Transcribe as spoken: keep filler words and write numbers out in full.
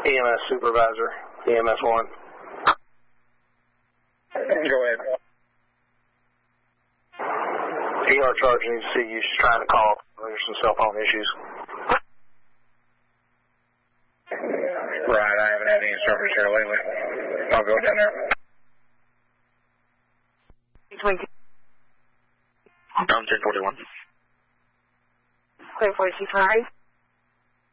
E M S supervisor, E M S one. Go ahead. E R charge needs to see you. She's trying to call. There's some cell phone issues. Right, I haven't had any service here lately. I'll go down there. I'm ten forty-one. Clear forty-two, sorry.